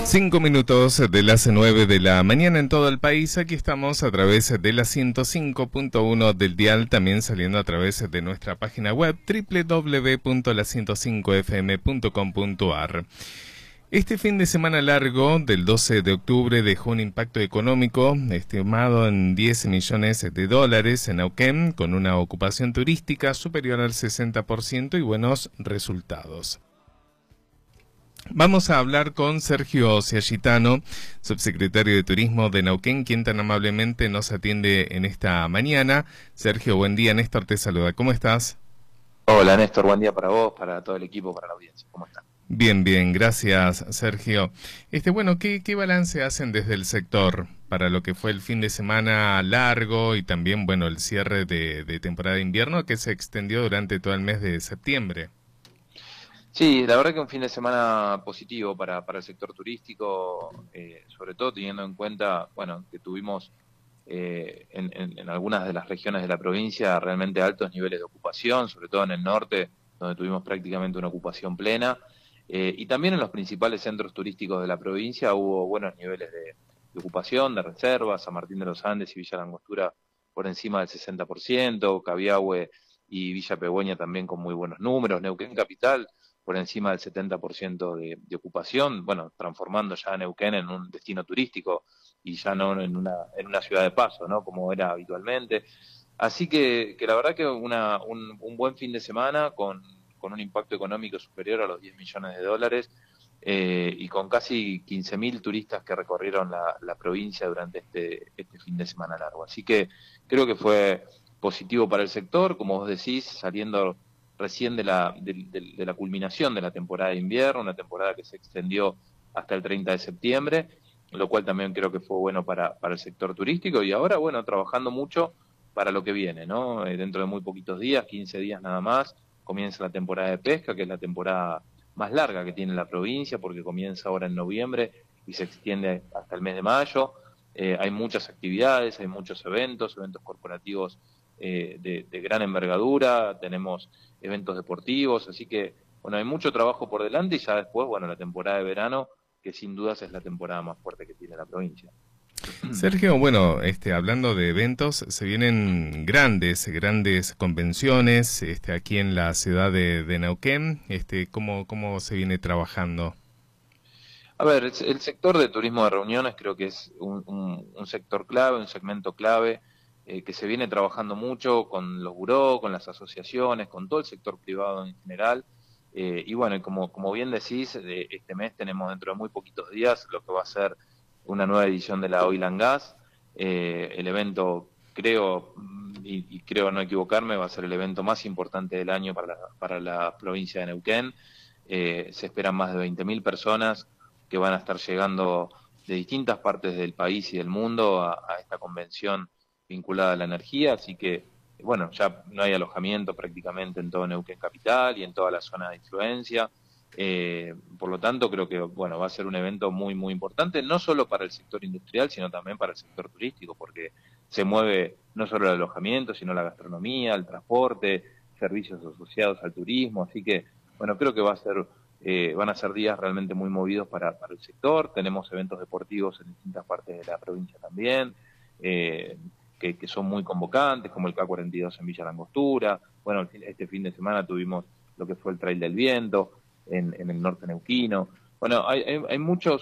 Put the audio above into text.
5 minutos de las 9 de la mañana en todo el país. Aquí estamos a través de la 105.1 del dial, también saliendo a través de nuestra página web www.la105fm.com.ar. Este fin de semana largo del 12 de octubre dejó un impacto económico estimado en 10 millones de dólares en Neuquén, con una ocupación turística superior al 60% y buenos resultados. Vamos a hablar con Sergio Ciayitano, subsecretario de Turismo de Neuquén, quien tan amablemente nos atiende en esta mañana. Sergio, buen día. Néstor te saluda. ¿Cómo estás? Hola Néstor, buen día para vos, para todo el equipo, para la audiencia. ¿Cómo están? Bien, bien, gracias Sergio. ¿Qué balance hacen desde el sector para lo que fue el fin de semana largo y también, bueno, el cierre de temporada de invierno que se extendió durante todo el mes de septiembre? Sí, la verdad que un fin de semana positivo para el sector turístico, sobre todo teniendo en cuenta, bueno, que tuvimos en algunas de las regiones de la provincia realmente altos niveles de ocupación, sobre todo en el norte, donde tuvimos prácticamente una ocupación plena, y también en los principales centros turísticos de la provincia hubo buenos niveles de ocupación, de reservas. San Martín de los Andes y Villa La Angostura por encima del 60%, Cabiahue y Villa Pegüeña también con muy buenos números, Neuquén Capital por encima del 70% de ocupación, bueno, transformando ya a Neuquén en un destino turístico y ya no en una ciudad de paso, ¿no? Como era habitualmente. Así que la verdad que un buen fin de semana con un impacto económico superior a los 10 millones de dólares, y con casi 15.000 turistas que recorrieron la provincia durante este fin de semana largo. Así que creo que fue positivo para el sector, como vos decís, saliendo recién de la culminación de la temporada de invierno, una temporada que se extendió hasta el 30 de septiembre, lo cual también creo que fue bueno para el sector turístico, y ahora, bueno, trabajando mucho para lo que viene, ¿no? Dentro de muy poquitos días, 15 días nada más, comienza la temporada de pesca, que es la temporada más larga que tiene la provincia, porque comienza ahora en noviembre y se extiende hasta el mes de mayo. Hay muchas actividades, hay muchos eventos corporativos de gran envergadura, tenemos eventos deportivos, así que, bueno, hay mucho trabajo por delante, y ya después, bueno, la temporada de verano, que sin dudas es la temporada más fuerte que tiene la provincia. Sergio, bueno, hablando de eventos, se vienen grandes convenciones, aquí en la ciudad de Neuquén. ¿Cómo se viene trabajando? A ver, el sector de turismo de reuniones creo que es un sector clave, un segmento clave, que se viene trabajando mucho con los buró, con las asociaciones, con todo el sector privado en general. Y bueno, y como bien decís, este mes tenemos dentro de muy poquitos días lo que va a ser una nueva edición de la Oil and Gas. El evento, creo, y creo no equivocarme, va a ser el evento más importante del año para la provincia de Neuquén. Se esperan más de 20.000 personas que van a estar llegando de distintas partes del país y del mundo a esta convención vinculada a la energía, así que, bueno, ya no hay alojamiento prácticamente en todo Neuquén Capital y en toda la zona de influencia. Por lo tanto, creo que, bueno, va a ser un evento muy importante, no solo para el sector industrial, sino también para el sector turístico, porque se mueve no solo el alojamiento, sino la gastronomía, el transporte, servicios asociados al turismo, así que, bueno, creo que van a ser días realmente muy movidos para el sector. Tenemos eventos deportivos en distintas partes de la provincia también, que son muy convocantes, como el K42 en Villa La Angostura. Bueno, este fin de semana tuvimos lo que fue el Trail del Viento en el norte neuquino. Bueno, hay muchos